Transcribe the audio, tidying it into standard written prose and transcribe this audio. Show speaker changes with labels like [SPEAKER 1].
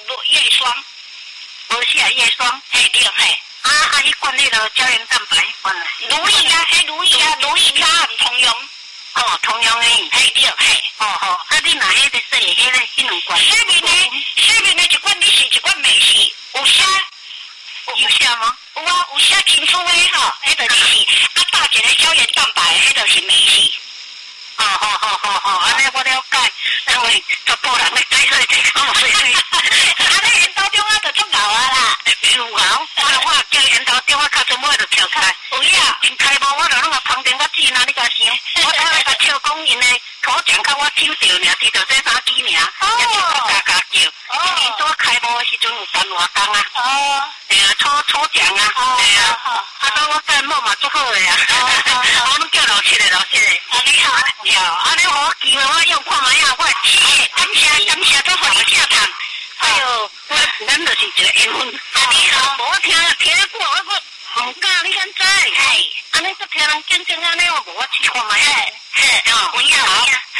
[SPEAKER 1] 叶霜，
[SPEAKER 2] 无是啊叶霜，
[SPEAKER 1] 嘿对嘿。
[SPEAKER 2] 迄罐迄个胶原蛋白罐啊，
[SPEAKER 1] 如意啊，迄如意啊，如意胶唔通用。
[SPEAKER 2] 哦，同样诶，
[SPEAKER 1] 嘿对嘿。
[SPEAKER 2] 哦，你若迄个说迄个迄两罐，
[SPEAKER 1] 下面呢一罐你是一罐没是，有写
[SPEAKER 2] 有写吗？
[SPEAKER 1] 有啊，有写清楚诶吼，迄就是大一个胶原蛋白，迄就是没是。
[SPEAKER 2] 安尼我了解，因为查甫人咧解说这个，
[SPEAKER 1] 安尼烟头中啊就足牛啊啦，
[SPEAKER 2] 有牛，我叫烟头中我较准我就跳出来，
[SPEAKER 1] 有呀，
[SPEAKER 2] 真开无我就拢个旁边我姊那你甲想，我头来甲笑讲因诶土墙甲我抽着尔，知道这啥机尔，也就嘎嘎叫，因拄开无诶时阵有3外工啊，哎呀初墙啊，哎呀，当我干某嘛足好诶啊，我们叫老七的，
[SPEAKER 1] 你好。
[SPEAKER 2] 安尼我机会我用看卖啊，我
[SPEAKER 1] 感谢都互你请谈。
[SPEAKER 2] 哎呦，咱就是一个缘分。
[SPEAKER 1] 你好，
[SPEAKER 2] 我听过，我唔敢，你敢知？
[SPEAKER 1] 系，
[SPEAKER 2] 安尼都听人见证安尼，我无我去看卖啊。
[SPEAKER 1] 有影。